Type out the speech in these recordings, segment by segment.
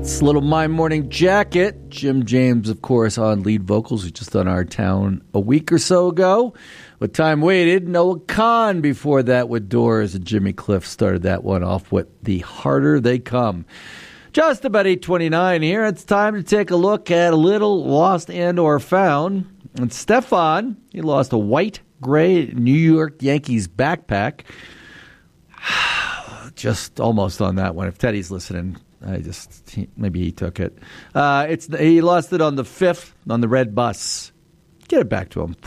It's Little My Morning Jacket. Jim James, of course, on lead vocals. We just done Our Town a week or so ago. With Time Waited, Noah Kahan before that with Doors, and Jimmy Cliff started that one off with The Harder They Come. Just about 8:29 here. It's time to take a look at a little lost and or found. And Stefan, he lost a white, gray New York Yankees backpack. Just almost on that one. If Teddy's listening, maybe he took it. He lost it on the 5th on the red bus. Get it back to him.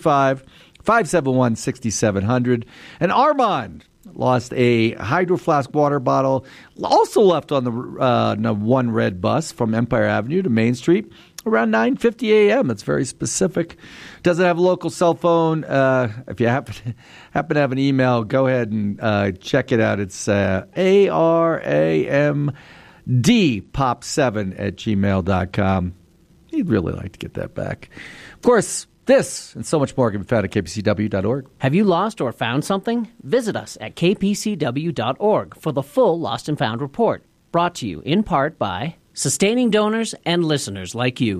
435-571-6700. And Armand lost a Hydro Flask water bottle, also left on the one red bus from Empire Avenue to Main Street around 9:50 a.m. It's very specific. Doesn't have a local cell phone. If you happen to have an email, go ahead and check it out. It's aramdpop7@gmail.com. He'd really like to get that back. Of course, this and so much more can be found at kpcw.org. Have you lost or found something? Visit us at kpcw.org for the full Lost and Found report. Brought to you in part by sustaining donors and listeners like you.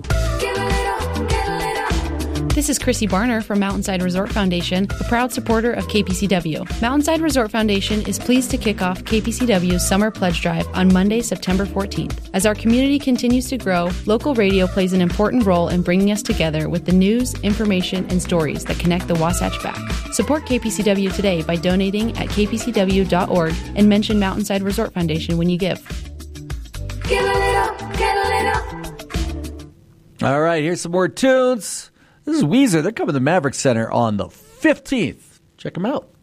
This is Chrissy Barner from Mountainside Resort Foundation, a proud supporter of KPCW. Mountainside Resort Foundation is pleased to kick off KPCW's Summer Pledge Drive on Monday, September 14th. As our community continues to grow, local radio plays an important role in bringing us together with the news, information, and stories that connect the Wasatch back. Support KPCW today by donating at kpcw.org and mention Mountainside Resort Foundation when you give. Give a little, get a little. All right, here's some more tunes. This is Weezer. They're coming to the Maverick Center on the 15th. Check them out.